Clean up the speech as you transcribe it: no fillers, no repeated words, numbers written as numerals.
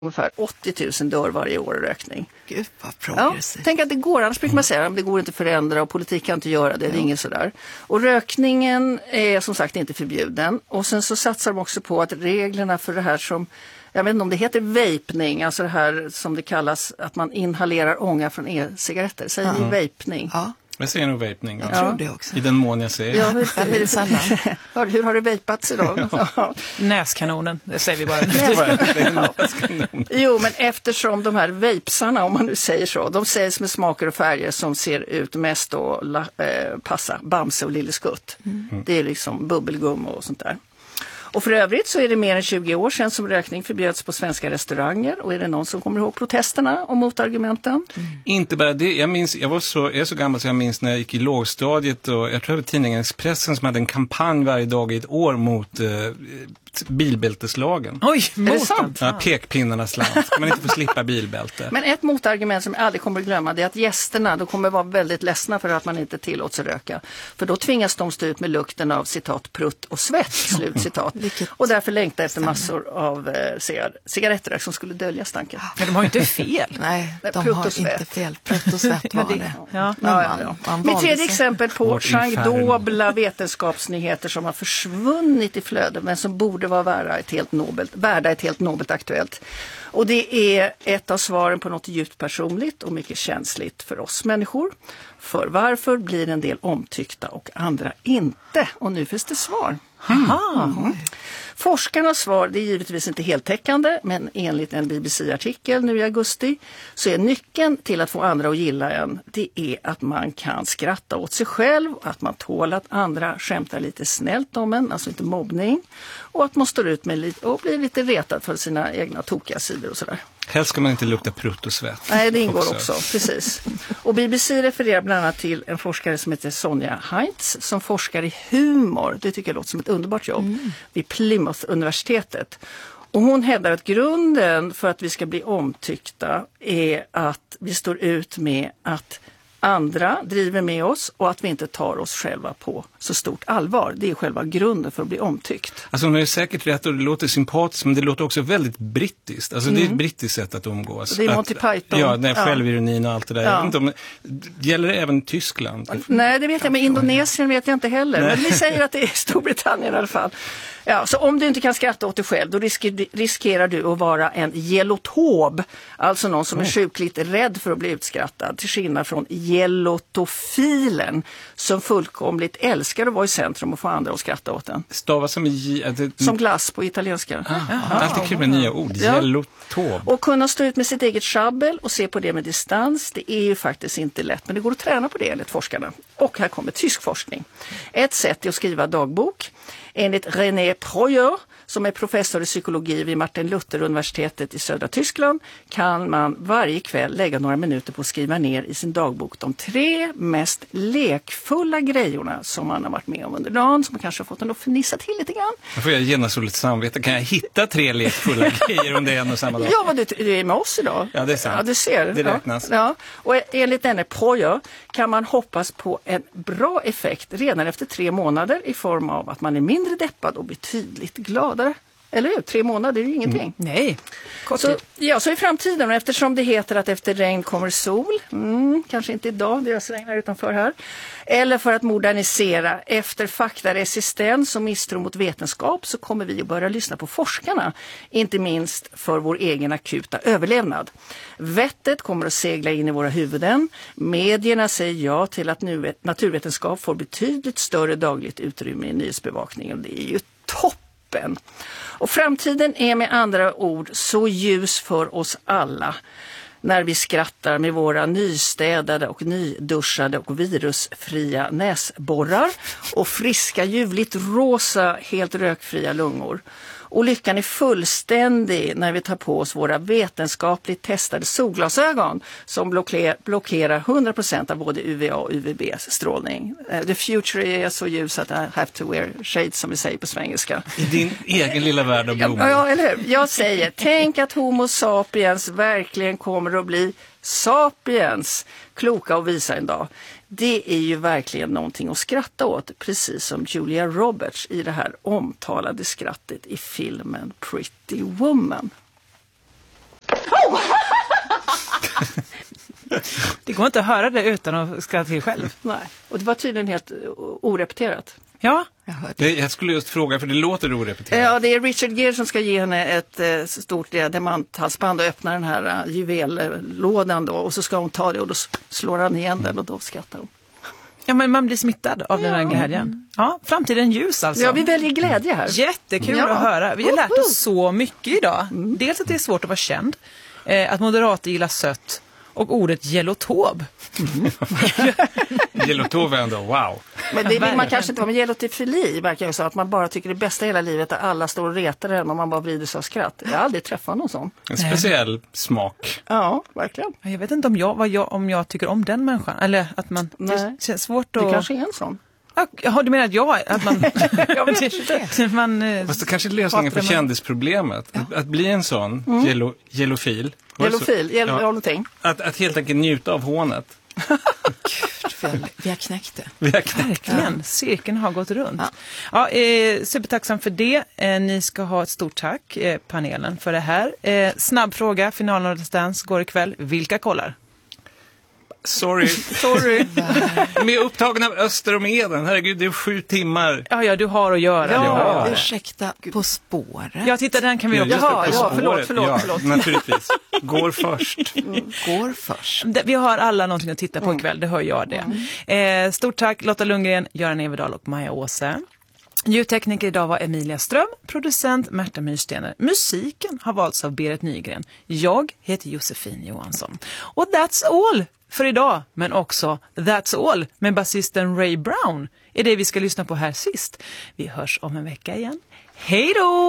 ungefär 80 000 dör varje år i rökning. Gud vad progressivt. Ja, tänk att det går, annars brukar man säga att det går inte att förändra och politik kan inte göra det, det är inget sådär. Och rökningen är som sagt inte förbjuden. Och sen så satsar de också på att reglerna för det här som, jag vet inte om det heter vapning, alltså det här som det kallas att man inhalerar ånga från e-cigaretter. Säger ni vapning? Ja. Jag säger nog vapning. Jag tror det också. I den mån jag säger. Ja, hur har det vapats idag? Ja. Näskanonen, det säger vi bara. Jo, men eftersom de här vapesarna, om man nu säger så, de sägs med smaker och färger som ser ut mest att passa Bamse och Lille Skutt. Det är liksom bubbelgum och sånt där. Och för övrigt så är det mer än 20 år sedan som rökning förbjöds på svenska restauranger. Och är det någon som kommer ihåg protesterna och motargumenten? Inte bara det. Jag är så gammal så jag minns när jag gick i lågstadiet och jag tror det var tidningen Expressen som hade en kampanj varje dag i ett år mot bilbälteslagen. Oj, är det sant? Ja, pekpinnarnas land. Ska man inte få slippa bilbälte? Men ett motargument som jag aldrig kommer att glömma, det är att gästerna då kommer vara väldigt ledsna för att man inte tillåts röka. För då tvingas de stå ut med lukten av citat prutt och svett, slut citat. Och därför längta efter massor av cigaretter som skulle dölja stanken. Men de har ju inte fel. Nej, de Prutt har och svett. inte fel. Prutt och svett var det. Ja. Mitt tredje exempel på Vårt genredobla vetenskapsnyheter som har försvunnit i flödet men som borde vara värda ett helt nobelt aktuellt. Och det är ett av svaren på något djupt personligt och mycket känsligt för oss människor. För varför blir en del omtyckta och andra inte? Och nu finns det svar. Forskarnas svar, det är givetvis inte heltäckande, men enligt en BBC-artikel nu i augusti så är nyckeln till att få andra att gilla en, det är att man kan skratta åt sig själv, att man tål att andra skämtar lite snällt om en, alltså inte mobbning, och att man står ut med lite och blir lite retad för sina egna tokiga sidor och sådär. Helst ska man inte lukta prutt och svett. Nej, det ingår också, precis. Och BBC refererar bland annat till en forskare som heter Sonja Heinz som forskar i humor. Det tycker jag låter som ett underbart jobb vid Plymouth-universitetet. Och hon hävdar att grunden för att vi ska bli omtyckta är att vi står ut med att andra driver med oss och att vi inte tar oss själva på så stort allvar. Det är själva grunden för att bli omtyckt. Alltså hon är säkert rätt och det låter sympatiskt men det låter också väldigt brittiskt. Alltså det är ett brittiskt sätt att umgås. Det är Monty Python. Ja, den självironin och allt det där. Jag vet inte om, gäller det även Tyskland? Nej, det vet jag, men Indonesien vet jag inte heller. Men vi säger att det är Storbritannien i alla fall. Ja, så om du inte kan skratta åt dig själv då riskerar du att vara en gelotob, alltså någon som är sjukligt rädd för att bli utskrattad, till skillnad från gelotofilen som fullkomligt älskar att vara i centrum och få andra att skratta åt den. Stavas som som glass på italienska. Alltid kul med nya ord. Gelotob. Och kunna stå ut med sitt eget schabbel och se på det med distans, det är ju faktiskt inte lätt, men det går att träna på det enligt forskarna. Och här kommer tysk forskning. Ett sätt är att skriva dagbok. Enligt René Proyer, som är professor i psykologi vid Martin Luther-universitetet i södra Tyskland, kan man varje kväll lägga några minuter på att skriva ner i sin dagbok de 3 mest lekfulla grejerna som man har varit med om under dagen, som man kanske har fått en att fnissa till lite grann. Då får jag genast lite samvete. Kan jag hitta 3 lekfulla grejer under en och samma dag? Ja, vad du är med oss idag. Ja, det är sant. Ja, du ser. Det räknas. Ja. Och enligt denne Proyer kan man hoppas på en bra effekt redan efter 3 månader i form av att man är mindre deppad och betydligt gladare. Eller hur? 3 månader är ju ingenting. Nej, så i framtiden, och eftersom det heter att efter regn kommer sol, kanske inte idag, det regnar utanför här, eller för att modernisera efter faktaresistens och misstro mot vetenskap, så kommer vi att börja lyssna på forskarna, inte minst för vår egen akuta överlevnad. Vettet kommer att segla in i våra huvuden, medierna säger ja till att naturvetenskap får betydligt större dagligt utrymme i nyhetsbevakningen, det är ju toppen. Och framtiden är med andra ord så ljus för oss alla när vi skrattar med våra nystädade och nyduschade och virusfria näsborrar och friska, ljuvligt rosa, helt rökfria lungor. Och lyckan är fullständig när vi tar på oss våra vetenskapligt testade solglasögon som blockerar 100% av både UVA och UVBs strålning. The future är så ljus att I have to wear shades, som vi säger på svengelska. I din egen lilla värld av blommor. Ja, eller hur? Jag säger, tänk att Homo sapiens verkligen kommer att bli sapiens, kloka och visa en dag. Det är ju verkligen någonting att skratta åt, precis som Julia Roberts i det här omtalade skrattet i filmen Pretty Woman. går inte att höra det utan att skratta till själv. Nej, och det var tydligen helt orepeterat. Ja. Jag skulle just fråga, för det låter orepeterat. Ja, det är Richard Gere som ska ge henne ett stort diamanthalsband och öppna den här juvellådan då. Och så ska hon ta det och då slår han igen den och då skrattar hon. Ja, men man blir smittad av den här glädjen. Ja, framtiden ljus alltså. Ja, vi väljer glädje här. Jättekul att höra. Vi har lärt oss så mycket idag. Dels att det är svårt att vara känd. Att moderater gillar sött. Och ordet gelotob. Gelotob ändå, wow. Men det vill man kanske inte vara med gelotofili, verkar ju så. Att man bara tycker det bästa i hela livet är alla står och retar en och man bara vrider sig av skratt. Jag har aldrig träffat någon sån. En speciell smak. Ja, verkligen. Jag vet inte om jag tycker om den människan. Eller att man... Nej. Det känns svårt att... Det kanske är en sån. Ja, du menar att man... Jag vet inte. Fast det kanske är lösningen på kändisproblemet. Att bli en sån gelofil. Gelofil, någonting. Att helt enkelt njuta av hånet. Gud, vi har knäckt det. Verkligen, cirkeln har gått runt. Ja, supertacksam för det. Ni ska ha ett stort tack, panelen, för det här. Snabb fråga, finalen av Let's Dance går ikväll. Vilka kollar? Sorry. De är upptagna av Öster och Meden. Herregud, det är 7 timmar. Ja, du har att göra. Ja, ursäkta, På spåret. Ja, titta, den kan vi också. Förlåt. Naturligtvis. Går först. Går först. Vi har alla någonting att titta på ikväll, det hör jag det. Stort tack Lotta Lundgren, Göran Everdahl och Maja Åse. Ljudtekniker idag var Emilia Ström, producent Märta Myrstener. Musiken har valts av Berit Nygren. Jag heter Josefin Johansson. Och that's all för idag, men också That's All med basisten Ray Brown är det vi ska lyssna på här sist. Vi hörs om en vecka igen. Hej då!